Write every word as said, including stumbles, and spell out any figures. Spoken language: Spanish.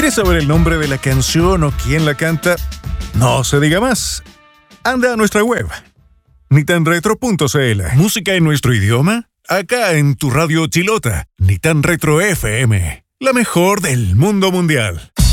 ¿Quieres saber el nombre de la canción o quién la canta? No se diga más. Anda a nuestra web, nitanretro punto c l. Música en nuestro idioma, acá en tu radio chilota, Nitan Retro F M, la mejor del mundo mundial.